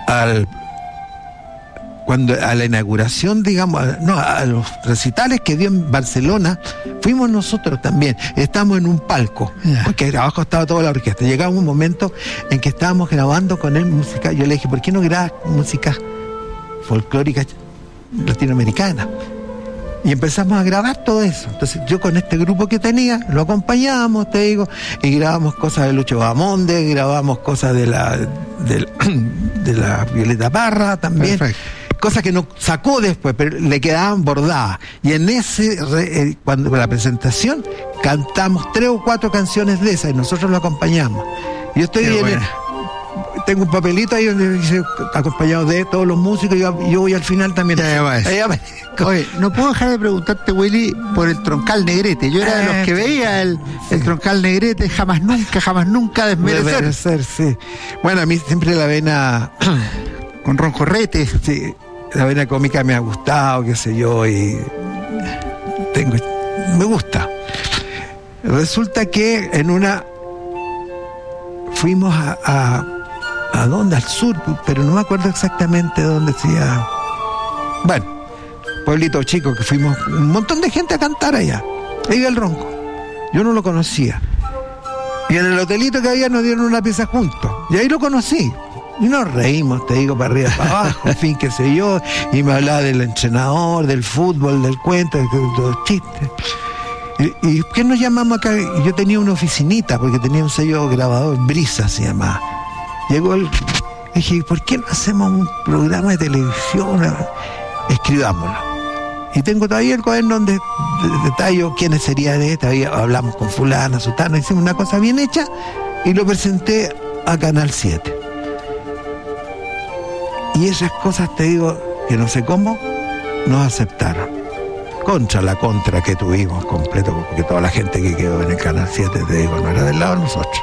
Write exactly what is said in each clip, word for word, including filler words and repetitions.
al cuando a la inauguración, digamos, a, no, a los recitales que dio en Barcelona, fuimos nosotros también. Estábamos en un palco, yeah. porque abajo estaba toda la orquesta. Llegaba un momento en que estábamos grabando con él música. Yo le dije, ¿por qué no grabas música folclórica latinoamericana? Y empezamos a grabar todo eso. Entonces yo con este grupo que tenía, lo acompañábamos, te digo, y grabamos cosas de Lucho Bamonde, grabamos cosas de la de, de la Violeta Parra también. Perfecto. Cosas que nos sacó después, pero le quedaban bordadas. Y en ese, eh, cuando la presentación, cantamos tres o cuatro canciones de esas y nosotros lo acompañamos. Yo estoy en el, tengo un papelito ahí donde dice acompañado de todos los músicos y yo, yo voy al final también. Ya, ya va. Oye, no puedo dejar de preguntarte, Willy, por el Troncal Negrete. Yo era de los que veía el, el Troncal Negrete, jamás nunca, jamás nunca desmerecer. Desmerecer, sí. Bueno, a mí siempre la vena con Ron Jorrete, sí. La vena cómica me ha gustado, qué sé yo, y tengo, me gusta. Resulta que en una fuimos a, a, a dónde, al sur, pero no me acuerdo exactamente dónde decía. Bueno, pueblito chico que fuimos, un montón de gente a cantar allá. Ahí iba el Ronco. Yo no lo conocía. Y en el hotelito que había nos dieron una pieza juntos. Y ahí lo conocí. Y nos reímos, te digo, para arriba, para abajo, en fin, qué sé yo, y me hablaba del entrenador, del fútbol, del cuento, de todos los chistes. Y, y ¿qué nos llamamos acá? Y yo tenía una oficinita, porque tenía un sello grabador, Brisa se llamaba. Llegó el... Dije, ¿por qué no hacemos un programa de televisión? Escribámoslo. Y tengo todavía el cuaderno donde detallo quiénes serían de esta, hablamos con fulana, sutana, hicimos una cosa bien hecha, y lo presenté a Canal siete. Y esas cosas, te digo, que no sé cómo, nos aceptaron. Contra la contra que tuvimos completo, porque toda la gente que quedó en el Canal siete, te digo, no era del lado de nosotros.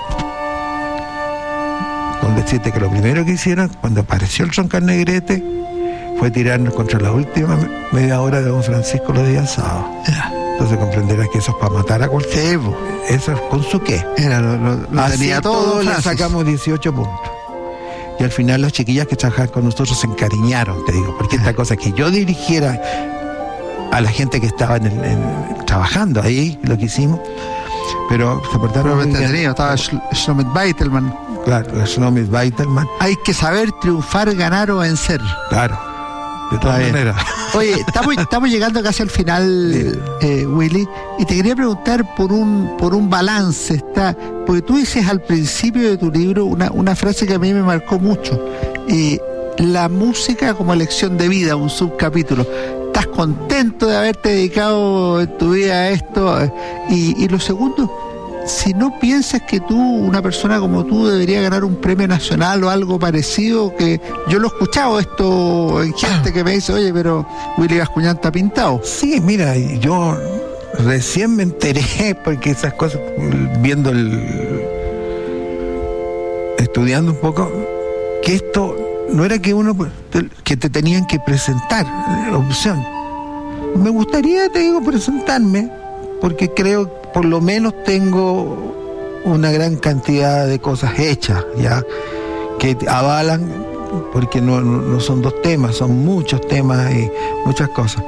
Con decirte que lo primero que hicieron, cuando apareció el Troncal Negrete, fue tirarnos contra la última media hora de Don Francisco los días sábados. Entonces comprenderás que eso es para matar a cualquier. Eso es con su qué. Era, lo, lo, lo tenía todo, le sacamos dieciocho puntos. Y al final las chiquillas que trabajaban con nosotros se encariñaron, te digo, porque esta cosa que yo dirigiera a la gente que estaba en el, en, trabajando ahí, lo que hicimos, pero se portaron muy bien. Estaba Schlomit Beitelman. Claro, Schlomit Beitelman. Hay que saber triunfar, ganar o vencer. Claro, de todas maneras. Oye, estamos, estamos llegando casi al final, sí. eh, Willy, y te quería preguntar por un por un balance, está, porque tú dices al principio de tu libro una, una frase que a mí me marcó mucho, eh, la música como elección de vida, un subcapítulo. ¿Estás contento de haberte dedicado en tu vida a esto? Y, y lo segundo, si no piensas que tú, una persona como tú, debería ganar un premio nacional o algo parecido, que yo lo he escuchado esto en gente que me dice, oye, pero Willy Bascuñán está pintado. Sí, mira, yo recién me enteré, porque esas cosas, viendo el... estudiando un poco, que esto no era que uno, que te tenían que presentar, la opción. Me gustaría, te digo, presentarme, porque creo que por lo menos tengo una gran cantidad de cosas hechas, ya, que avalan, porque no, no son dos temas, son muchos temas y muchas cosas.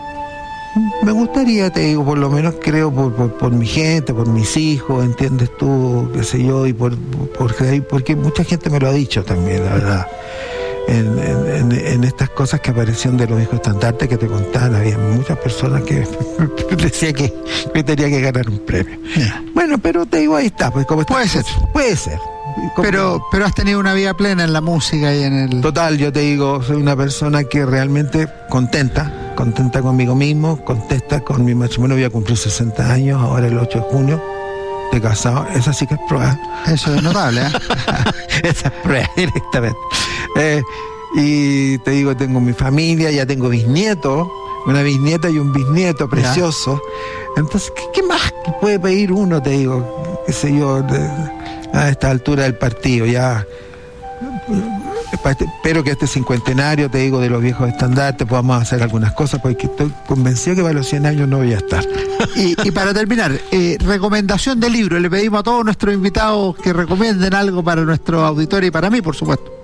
Me gustaría, te digo, por lo menos creo, por, por, por mi gente, por mis hijos, entiendes tú, qué sé yo, y por, por, porque mucha gente me lo ha dicho también, la verdad. En, en, en estas cosas que aparecieron de los hijos estandartes que te contaban, había muchas personas que decían que, que tenía que ganar un premio. Yeah. Bueno, pero te digo, ahí está, pues como puede ser, puede ser. Pero, pero has tenido una vida plena en la música y en el... Total, yo te digo, soy una persona que realmente contenta, contenta conmigo mismo, contenta con mi matrimonio. Voy a cumplir sesenta años, ahora el ocho de junio, de casado. Esa sí que es prueba. Eso es notable, ¿eh? Esa es prueba directamente. Eh, y te digo, tengo mi familia, ya tengo bisnietos, una bisnieta y un bisnieto precioso. Ya. Entonces, ¿qué, ¿qué más puede pedir uno? Te digo, qué sé yo, de, a esta altura del partido, ya. Espero que este cincuentenario, te digo, de los viejos estandartes podamos hacer algunas cosas, porque estoy convencido que para los cien años no voy a estar. Y, y para terminar, eh, recomendación de libro. Le pedimos a todos nuestros invitados que recomienden algo para nuestro auditorio y para mí, por supuesto.